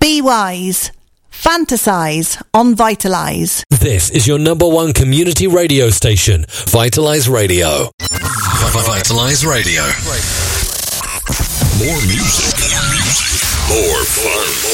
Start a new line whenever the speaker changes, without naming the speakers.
Be wise. Fantasize on Vitalise.
This is your number one community radio station, Vitalise Radio.
Vitalise Radio. More music. More fun.